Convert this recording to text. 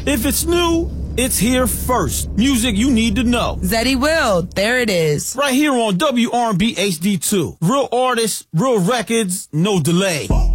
If it's new, it's here first. Music you need to know. Zeddy Will, there it is. Right here on WRB HD2. Real artists, real records, no delay.